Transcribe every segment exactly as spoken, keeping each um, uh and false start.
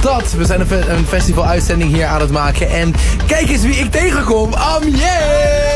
dat? We zijn een, fe- een festivaluitzending hier aan het maken. En kijk eens wie ik tegenkom. Amjee!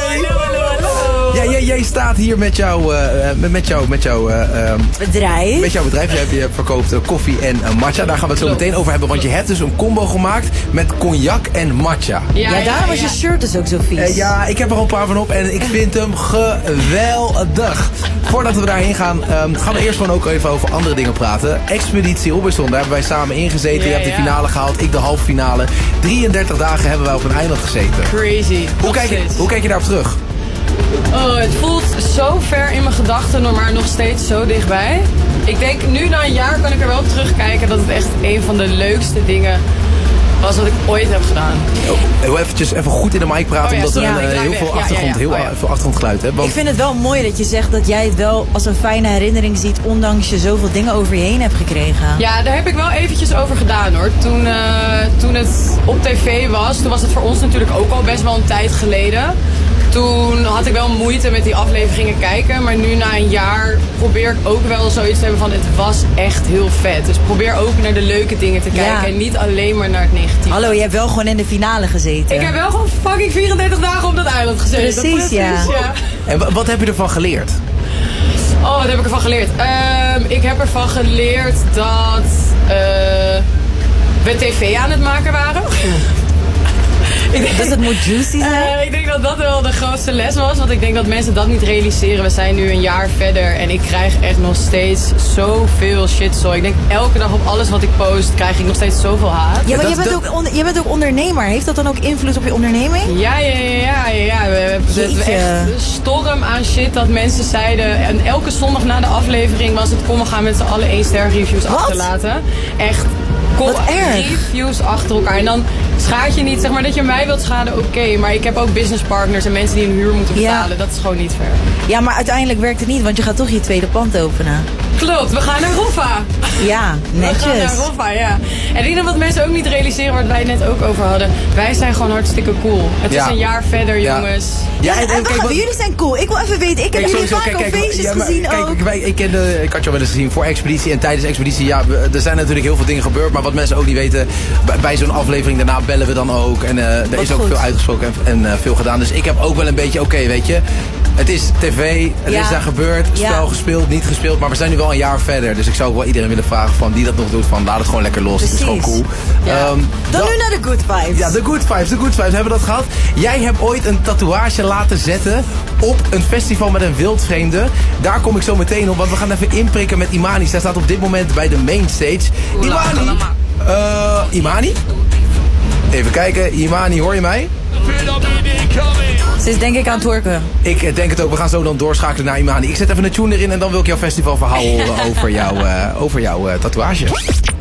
Ja, jij, jij staat hier met jouw, uh, met, met jouw, met jouw uh, bedrijf. Met jouw bedrijf. Je, hebt, je verkoopt uh, koffie en uh, matcha. Daar gaan we het zo meteen over hebben. Want je hebt dus een combo gemaakt met cognac en matcha. Ja, ja, ja daarom was ja. je shirt dus ook zo vies. Uh, ja, ik heb er al een paar van op en ik vind hem geweldig. Voordat we daarheen gaan, um, gaan we eerst gewoon ook even over andere dingen praten. Expeditie Robinson, daar hebben wij samen ingezeten. Ja, je hebt de finale ja. gehaald, ik de halve finale. drieëndertig dagen hebben wij op een eiland gezeten. Crazy. Hoe kijk, je, hoe kijk je daarop terug? Oh, het voelt zo ver in mijn gedachten, maar nog steeds zo dichtbij. Ik denk, nu na een jaar kan ik er wel op terugkijken dat het echt een van de leukste dingen was wat ik ooit heb gedaan. Heel eventjes even goed in de mic praten, oh, ja, omdat er ja, een, heel, veel achtergrond, ja, ja, ja. heel oh, ja. veel achtergrondgeluid hebt. Want... Ik vind het wel mooi dat je zegt dat jij het wel als een fijne herinnering ziet, ondanks je zoveel dingen over je heen hebt gekregen. Ja, daar heb ik wel eventjes over gedaan hoor. Toen, uh, toen het op tv was, toen was het voor ons natuurlijk ook al best wel een tijd geleden. Toen had ik wel moeite met die afleveringen kijken. Maar nu na een jaar probeer ik ook wel zoiets te hebben van het was echt heel vet. Dus probeer ook naar de leuke dingen te kijken. Ja. En niet alleen maar naar het negatieve. Hallo, je hebt wel gewoon in de finale gezeten. Ik heb wel gewoon fucking vierendertig dagen op dat eiland gezeten. Precies, dat ja. Is, ja. En wat heb je ervan geleerd? Oh, wat heb ik ervan geleerd? Um, ik heb ervan geleerd dat uh, we tv aan het maken waren. Denk, dus het moet juicy zijn? Uh, ik denk dat dat wel de grootste les was. Want ik denk dat mensen dat niet realiseren. We zijn nu een jaar verder. En ik krijg echt nog steeds zoveel shitzooi. Ik denk elke dag op alles wat ik post krijg ik nog steeds zoveel haat. Ja, maar je bent, ook on, je bent ook ondernemer. Heeft dat dan ook invloed op je onderneming? Ja, ja, ja. ja, ja. We hebben echt een storm aan shit dat mensen zeiden. En elke zondag na de aflevering was het kom we gaan met z'n allen één ster reviews wat? achterlaten. Echt. Wat erg. Reviews achter elkaar. En dan schaadt je niet, zeg maar dat je mij wilt schaden, oké. Okay, maar ik heb ook businesspartners en mensen die een huur moeten betalen. Ja. Dat is gewoon niet fair. Ja, maar uiteindelijk werkt het niet, want je gaat toch je tweede pand openen. Klopt, we gaan naar Roffa. Ja, netjes. We gaan naar Roffa, ja. En ik denk dat wat mensen ook niet realiseren, wat wij het net ook over hadden. Wij zijn gewoon hartstikke cool. Het ja. is een jaar verder, ja. jongens. Ja, en, en kijk, wat... jullie zijn cool. Ik wil even weten, ik heb jullie vaak kijk, kijk, op feestjes ja, maar, gezien kijk, ook. Kijk, ik, kende, ik had je al wel eens gezien voor Expeditie en tijdens Expeditie. Ja, er zijn natuurlijk heel veel dingen gebeurd, maar wat mensen ook niet weten, bij, bij zo'n aflevering daarna bellen we dan ook. En uh, er wat is ook goed. veel uitgesproken en, en uh, veel gedaan. Dus ik heb ook wel een beetje, oké, okay, weet je. Het is tv, het ja. is daar gebeurd, spel ja. gespeeld, niet gespeeld, maar we zijn nu wel een jaar verder. Dus ik zou ook wel iedereen willen vragen van die dat nog doet, van laat het gewoon lekker los. Precies. Het is gewoon cool. Ja. Um, dan, dan nu naar de good vibes. Ja, de good vibes, de good vibes, hebben we dat gehad. Jij hebt ooit een tatoeage laten zetten op een festival met een wildvreemde. Daar kom ik zo meteen op, want we gaan even inprikken met Imani. Zij staat op dit moment bij de mainstage. Imani, uh, Imani? Even kijken, Imani, hoor je mij? Ze is denk ik aan het twerken. Ik denk het ook. We gaan zo dan doorschakelen naar Imani. Ik zet even een tune erin en dan wil ik jouw festivalverhaal horen over jouw uh, over jouw uh, tatoeage.